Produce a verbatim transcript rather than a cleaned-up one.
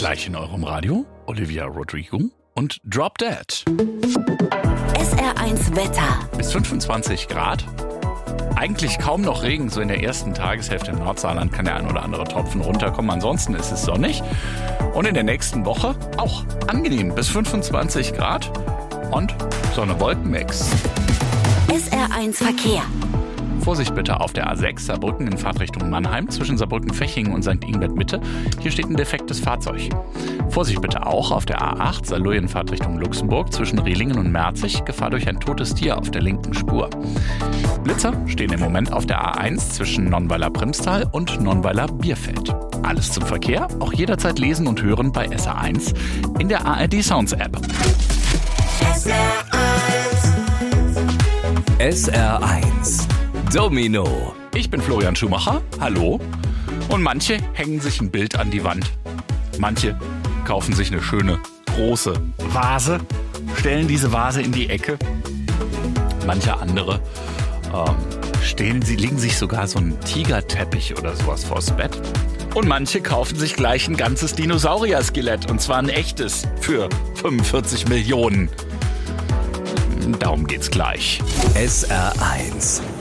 Gleich in eurem Radio Olivia Rodrigo und Drop Dead. S R eins Wetter. Bis fünfundzwanzig Grad. Eigentlich kaum noch Regen, so in der ersten Tageshälfte im Nordsaarland kann der ein oder andere Tropfen runterkommen. Ansonsten ist es sonnig. Und in der nächsten Woche auch angenehm, bis fünfundzwanzig Grad und Sonne-Wolken-Mix. S R eins Verkehr. Vorsicht bitte auf der A sechs Saarbrücken in Fahrtrichtung Mannheim zwischen Saarbrücken-Fechingen und Sankt Ingbert Mitte. Hier steht ein defektes Fahrzeug. Vorsicht bitte auch auf der A acht Saarlouis in Fahrtrichtung Luxemburg zwischen Rehlingen und Merzig. Gefahr durch ein totes Tier auf der linken Spur. Blitzer stehen im Moment auf der A eins zwischen Nonnweiler-Primstal und Nonnweiler-Bierfeld. Alles zum Verkehr, auch jederzeit lesen und hören bei S R eins in der A R D Sounds App. S R eins. S R eins. Domino. Ich bin Florian Schumacher, hallo. Und manche hängen sich ein Bild an die Wand. Manche kaufen sich eine schöne, große Vase, stellen diese Vase in die Ecke. Manche andere ähm, stellen, sie legen sich sogar so einen Tigerteppich oder sowas vors Bett. Und manche kaufen sich gleich ein ganzes Dinosaurier-Skelett, und zwar ein echtes, für fünfundvierzig Millionen. Darum geht's gleich. S R eins.